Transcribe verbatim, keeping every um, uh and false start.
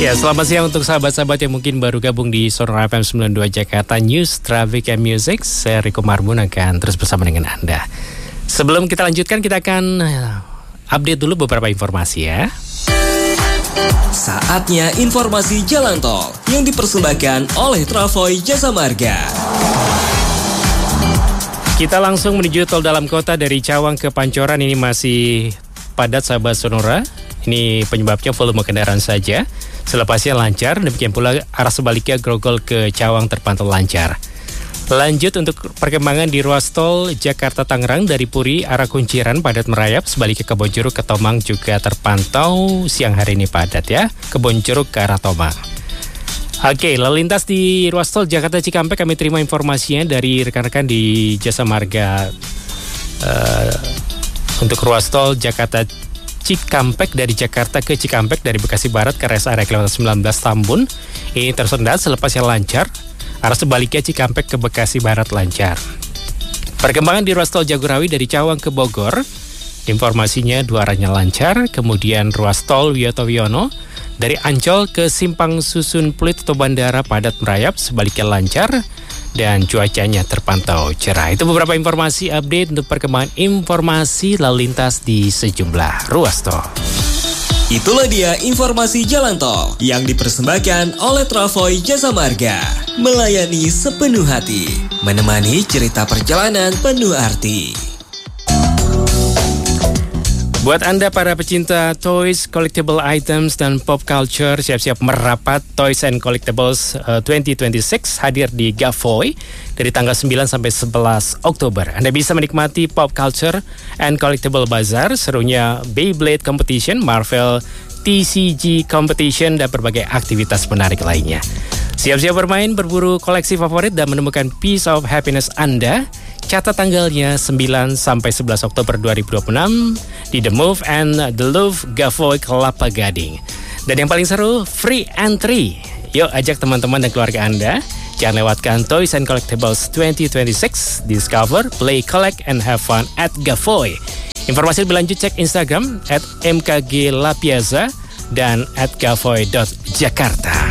Ya, selamat siang untuk sahabat-sahabat yang mungkin baru gabung di Sonora F M sembilan puluh dua Jakarta News, Traffic and Music. Saya Riko Marbun akan terus bersama dengan Anda. Sebelum kita lanjutkan, kita akan update dulu beberapa informasi ya. Saatnya informasi jalan tol yang dipersembahkan oleh Travoy Jasa Marga. Kita langsung menuju tol dalam kota dari Cawang ke Pancoran. Ini masih padat sahabat Sonora. Ini penyebabnya volume kendaraan saja. Selepasnya lancar, demikian pula arah sebaliknya Grogol ke Cawang terpantau lancar. Lanjut untuk perkembangan di ruas tol Jakarta-Tangerang dari Puri arah Kunciran padat merayap, sebaliknya Kebonjeruk ke Tomang juga terpantau siang hari ini padat ya, Kebonjeruk ke arah Tomang. Oke, lalu lintas di ruas tol Jakarta Cikampek kami terima informasinya dari rekan-rekan di Jasa Marga uh, untuk ruas tol Jakarta Cikampek dari Jakarta ke Cikampek dari Bekasi Barat ke rest area kilometer sembilan belas Tambun. Ini tersendat selepasnya lancar. Arah sebaliknya Cikampek ke Bekasi Barat lancar. Perkembangan di ruas tol Jagorawi dari Cawang ke Bogor. Informasinya dua arahnya lancar. Kemudian ruas tol Wiyoto Wiono dari Ancol ke Simpang Susun Pluit atau Bandara padat merayap, sebaliknya lancar. Dan cuacanya terpantau cerah. Itu beberapa informasi update untuk perkembangan informasi lalu lintas di sejumlah ruas tol. Itulah dia informasi jalan tol yang dipersembahkan oleh Travoy Jasa Marga. Melayani sepenuh hati, menemani cerita perjalanan penuh arti. Buat Anda para pecinta toys, collectible items, dan pop culture, siap-siap merapat Toys and Collectibles uh, dua ribu dua puluh enam hadir di Gavoy dari tanggal sembilan sampai sebelas Oktober. Anda bisa menikmati pop culture and collectible bazaar, serunya Beyblade Competition, Marvel T C G Competition, dan berbagai aktivitas menarik lainnya. Siap-siap bermain, berburu koleksi favorit, dan menemukan piece of happiness Anda. Catat tanggalnya sembilan sampai sebelas Oktober dua ribu dua puluh enam di The Move and The Louvre Gavoy Kelapa Gading. Dan yang paling seru, free entry. Yuk ajak teman-teman dan keluarga Anda. Jangan lewatkan Toys and Collectibles dua ribu dua puluh enam. Discover, play, collect, and have fun at Gavoy. Informasi lebih lanjut cek Instagram at m k g lapiazza dan at gavoy dot jakarta.